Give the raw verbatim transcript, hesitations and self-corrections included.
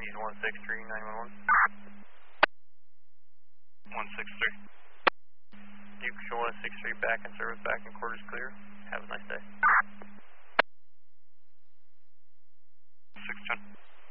Keys one six three, nine one one. one six three. Deep Control one six three, back in service, back in quarters clear. Have a nice day.